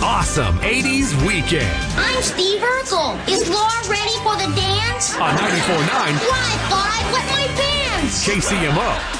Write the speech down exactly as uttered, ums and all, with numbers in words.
awesome eighties weekend. I'm Steve Urkel. Is Laura ready for the dance? On ninety-four point nine Live, live with my bands. K C M O.